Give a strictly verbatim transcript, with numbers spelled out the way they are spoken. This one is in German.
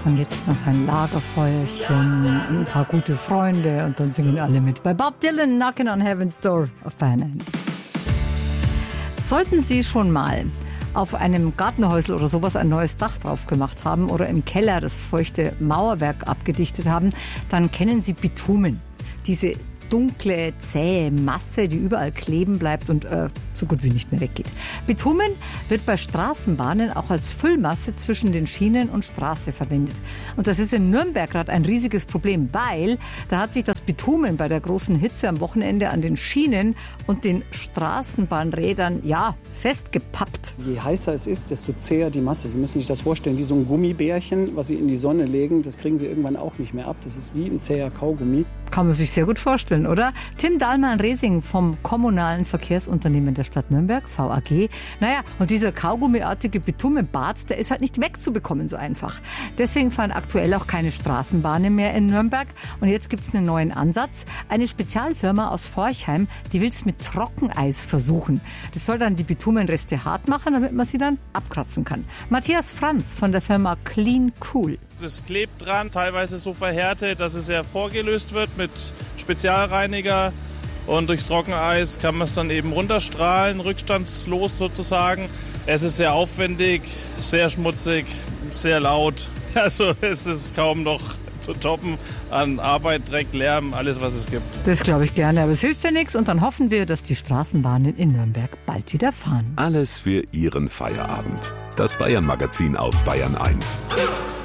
Und jetzt noch ein Lagerfeuerchen, ein paar gute Freunde und dann singen alle mit. Bei Bob Dylan, Knocking on Heaven's Door auf Bayern eins. Sollten Sie schon mal auf einem Gartenhäusl oder sowas ein neues Dach drauf gemacht haben oder im Keller das feuchte Mauerwerk abgedichtet haben, dann kennen Sie Bitumen. Diese dunkle, zähe Masse, die überall kleben bleibt und äh, so gut wie nicht mehr weggeht. Bitumen wird bei Straßenbahnen auch als Füllmasse zwischen den Schienen und Straße verwendet. Und das ist in Nürnberg gerade ein riesiges Problem, weil da hat sich das Bitumen bei der großen Hitze am Wochenende an den Schienen und den Straßenbahnrädern, ja, festgepappt. Je heißer es ist, desto zäher die Masse. Sie müssen sich das vorstellen wie so ein Gummibärchen, was Sie in die Sonne legen. Das kriegen Sie irgendwann auch nicht mehr ab. Das ist wie ein zäher Kaugummi. Kann man sich sehr gut vorstellen, oder? Tim Dahlmann-Resing vom Kommunalen Verkehrsunternehmen der Stadt Nürnberg, V A G. Naja, und dieser kaugummiartige Bitumenbart, der ist halt nicht wegzubekommen so einfach. Deswegen fahren aktuell auch keine Straßenbahnen mehr in Nürnberg. Und jetzt gibt es einen neuen Ansatz. Eine Spezialfirma aus Forchheim, die will es mit Trockeneis versuchen. Das soll dann die Bitumenreste hart machen, damit man sie dann abkratzen kann. Matthias Franz von der Firma Clean Cool. Es klebt dran, teilweise so verhärtet, dass es ja vorgelöst wird mit Spezialreiniger. Und durchs Trockeneis kann man es dann eben runterstrahlen, rückstandslos sozusagen. Es ist sehr aufwendig, sehr schmutzig, sehr laut. Also es ist kaum noch zu toppen an Arbeit, Dreck, Lärm, alles was es gibt. Das glaube ich gerne, aber es hilft ja nichts. Und dann hoffen wir, dass die Straßenbahnen in Nürnberg bald wieder fahren. Alles für Ihren Feierabend. Das Bayern-Magazin auf Bayern eins.